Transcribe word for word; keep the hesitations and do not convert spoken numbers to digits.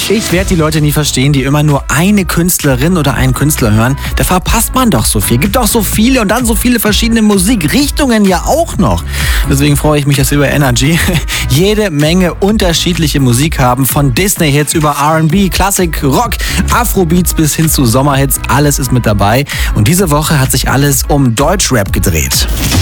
Ich werde die Leute nie verstehen, die immer nur eine Künstlerin oder einen Künstler hören. Da verpasst man doch so viel. Gibt auch so viele und dann so viele verschiedene Musikrichtungen ja auch noch. Deswegen freue ich mich, dass wir über Energy jede Menge unterschiedliche Musik haben. Von Disney-Hits über R und B, Klassik, Rock, Afrobeats bis hin zu Sommerhits. Alles ist mit dabei. Und diese Woche hat sich alles um Deutschrap gedreht.